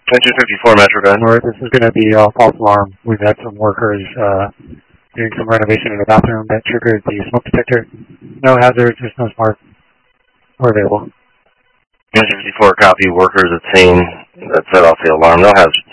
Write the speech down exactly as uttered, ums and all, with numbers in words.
Engine fifty-four, Metro, go ahead. North, this is going to be a false alarm. We've had some workers uh, doing some renovation in the bathroom that triggered the smoke detector. No hazards, there's no smart or available. Engine fifty-four, copy. Workers at scene that set off the alarm. No hazards.